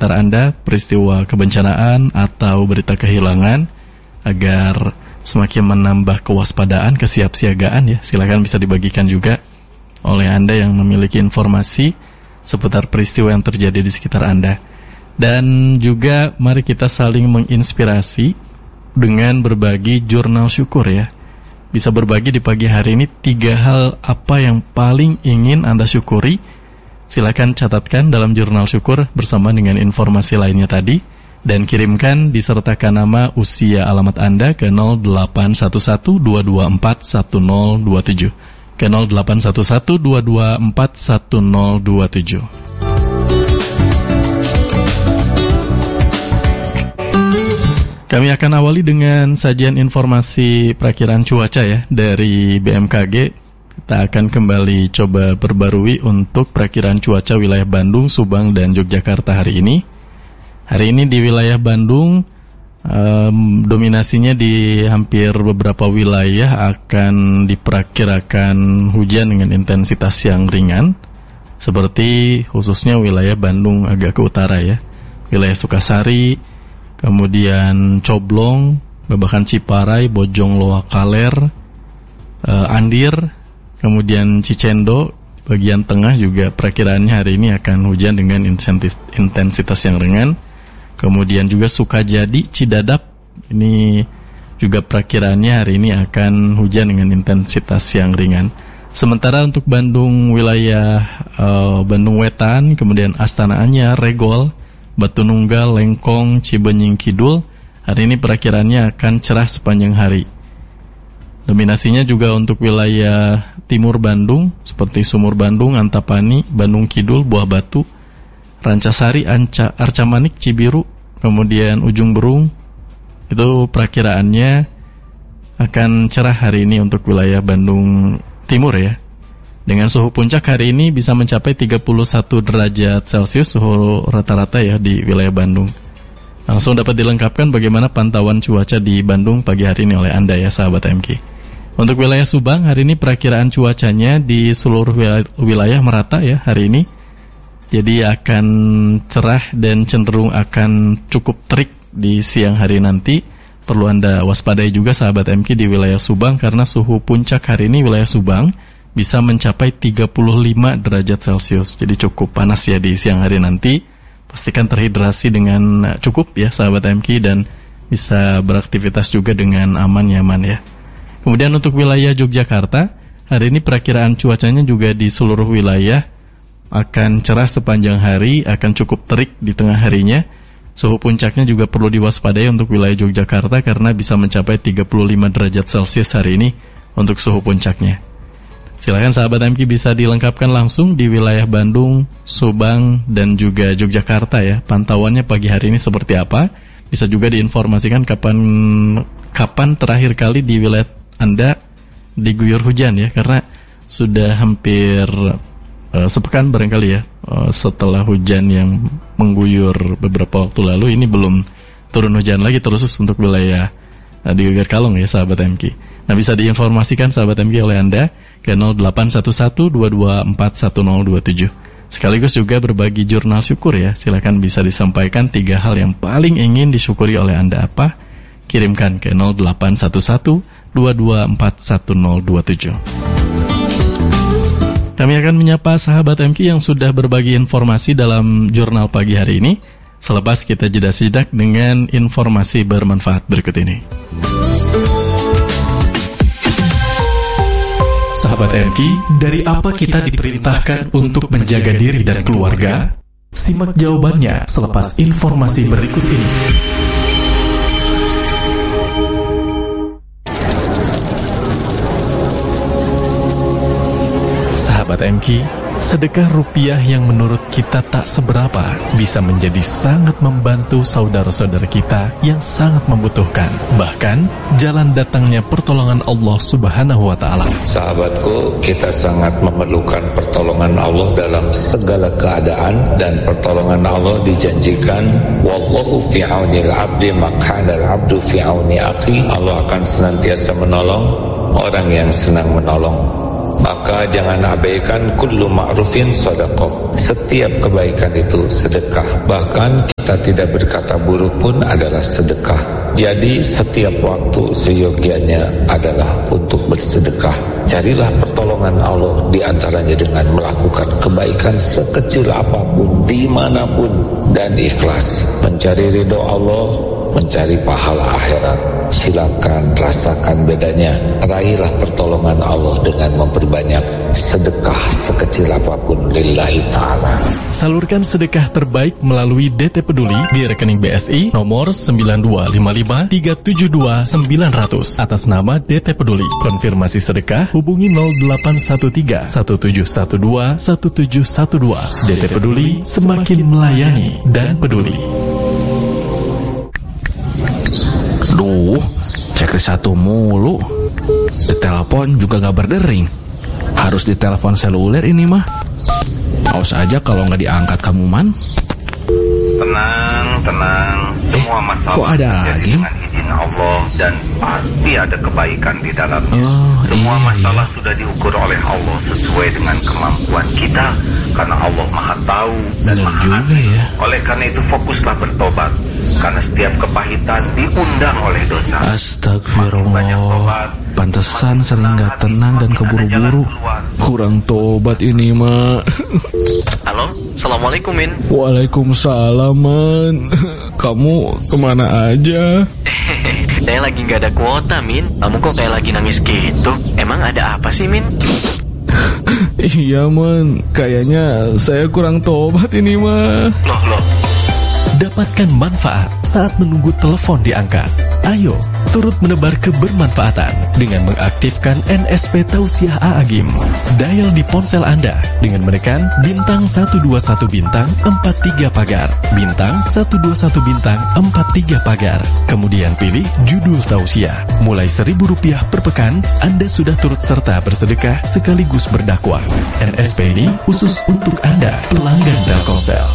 sekitar Anda, peristiwa kebencanaan atau berita kehilangan, agar semakin menambah kewaspadaan, kesiapsiagaan ya. Silakan bisa dibagikan juga oleh Anda yang memiliki informasi seputar peristiwa yang terjadi di sekitar Anda. Dan juga mari kita saling menginspirasi dengan berbagi jurnal syukur ya. Bisa berbagi di pagi hari ini 3 hal apa yang paling ingin Anda syukuri. Silakan catatkan dalam jurnal syukur bersama dengan informasi lainnya tadi, dan kirimkan disertakan nama, usia, alamat Anda ke 0811-224-1027, ke 0811-224-1027. Kami akan awali dengan sajian informasi perakiraan cuaca ya dari BMKG. Kita akan kembali coba perbarui untuk perakiraan cuaca wilayah Bandung, Subang, dan Yogyakarta hari ini. Hari ini di wilayah Bandung, dominasinya di hampir beberapa wilayah akan diperkirakan hujan dengan intensitas yang ringan, seperti khususnya wilayah Bandung agak ke utara ya, wilayah Sukasari, kemudian Coblong, Babakan Ciparai, Bojong Loa Kaler, Andir, kemudian Cicendo, bagian tengah juga perakiraannya hari ini akan hujan dengan intensitas yang ringan. Kemudian juga Sukajadi, Cidadap, ini juga perakiraannya hari ini akan hujan dengan intensitas yang ringan. Sementara untuk Bandung, wilayah Bandung Wetan, kemudian Astana Anyar, Regol, Batu Nunggal, Lengkong, Cibenying Kidul, hari ini perakiraannya akan cerah sepanjang hari. Dominasinya juga untuk wilayah timur Bandung, seperti Sumur Bandung, Antapani, Bandung Kidul, Buah Batu, Rancasari, Arca Manik, Cibiru, kemudian Ujung Berung. Itu perakiraannya akan cerah hari ini untuk wilayah Bandung Timur ya. Dengan suhu puncak hari ini bisa mencapai 31 derajat Celcius suhu rata-rata ya di wilayah Bandung. Langsung dapat dilengkapkan bagaimana pantauan cuaca di Bandung pagi hari ini oleh Anda ya sahabat MK. Untuk wilayah Subang hari ini perakiraan cuacanya di seluruh wilayah merata ya hari ini. Jadi akan cerah dan cenderung akan cukup terik di siang hari nanti. Perlu Anda waspadai juga sahabat MK di wilayah Subang, karena suhu puncak hari ini wilayah Subang bisa mencapai 35 derajat Celcius. Jadi cukup panas ya di siang hari nanti. Pastikan terhidrasi dengan cukup ya sahabat MK, dan bisa beraktivitas juga dengan aman nyaman ya. Kemudian untuk wilayah Yogyakarta, hari ini perakiraan cuacanya juga di seluruh wilayah akan cerah sepanjang hari, akan cukup terik di tengah harinya. Suhu puncaknya juga perlu diwaspadai untuk wilayah Yogyakarta karena bisa mencapai 35 derajat Celcius hari ini untuk suhu puncaknya. Silakan sahabat MK bisa dilengkapkan langsung di wilayah Bandung, Subang, dan juga Yogyakarta ya. Pantauannya pagi hari ini seperti apa? Bisa juga diinformasikan kapan terakhir kali di wilayah Anda diguyur hujan ya, karena sudah hampir sepekan barangkali ya setelah hujan yang mengguyur beberapa waktu lalu, ini belum turun hujan lagi terus untuk wilayah di Geger Kalong ya sahabat MK. Nah, bisa diinformasikan sahabat MK oleh Anda ke 0811-224-1027. Sekaligus juga berbagi jurnal syukur ya. Silakan bisa disampaikan 3 hal yang paling ingin disyukuri oleh Anda apa? Kirimkan ke 0811-224-1027. Kami akan menyapa sahabat MK yang sudah berbagi informasi dalam jurnal pagi hari ini. Selepas kita jeda sejenak dengan informasi bermanfaat berikut ini. Sahabat MK, dari apa kita diperintahkan untuk menjaga diri dan keluarga? Simak jawabannya selepas informasi berikut ini. Sahabat MK, sedekah rupiah yang menurut kita tak seberapa bisa menjadi sangat membantu saudara-saudara kita yang sangat membutuhkan. Bahkan, jalan datangnya pertolongan Allah Subhanahu wa Ta'ala. Sahabatku, kita sangat memerlukan pertolongan Allah dalam segala keadaan, dan pertolongan Allah dijanjikan, wallahu fi aunil abdi maq'anal abdu fi auni akhi. Allah akan senantiasa menolong orang yang senang menolong. Maka jangan abaikan kullu ma'rufin shadaqah. Setiap kebaikan itu sedekah. Bahkan kita tidak berkata buruk pun adalah sedekah. Jadi setiap waktu seyogianya adalah untuk bersedekah. Carilah pertolongan Allah di antaranya dengan melakukan kebaikan sekecil apapun, dimanapun, dan ikhlas. Mencari ridho Allah, mencari pahala akhirat. Silakan rasakan bedanya. Raihlah pertolongan Allah dengan memperbanyak sedekah sekecil apapun lillahi ta'ala. Salurkan sedekah terbaik melalui DT Peduli di rekening BSI nomor 9255372900 atas nama DT Peduli. Konfirmasi sedekah hubungi 0813 1712 1712. DT Peduli, semakin melayani dan peduli. Duh, cek satu mulu. Di telepon juga gak berdering. Harus di telepon seluler ini mah. Awas aja kalau gak diangkat kamu, Man. Tenang. Semua masalah kok ada lagi? dengan izin Allah, dan pasti ada kebaikan di dalamnya. Semua masalah sudah diukur oleh Allah sesuai dengan kemampuan kita, karena Allah Maha Tahu dan Benar Maha juga Adil. ya. Oleh karena itu fokuslah bertobat, karena setiap kepahitan diundang oleh dosa. Astagfirullah. Pantesan sering gak tenang dan keburu-buru. Kurang tobat ini mah. Halo, Assalamualaikum Min. Waalaikumsalam, Man. Kamu kemana aja? Saya lagi gak ada kuota Min. Kamu kok kayak lagi nangis gitu? Emang ada apa sih Min? Iya, Man. Kayaknya saya kurang tobat ini mah. Loh. Dapatkan manfaat saat menunggu telepon diangkat. Ayo, turut menebar kebermanfaatan dengan mengaktifkan NSP Tausiah A'agim. Dial di ponsel Anda dengan menekan bintang 121 bintang 43 pagar, bintang 121 bintang 43 pagar. Kemudian pilih judul Tausiah. Mulai Rp1.000 per pekan, Anda sudah turut serta bersedekah sekaligus berdakwah. NSP ini khusus untuk Anda, pelanggan Telkomsel.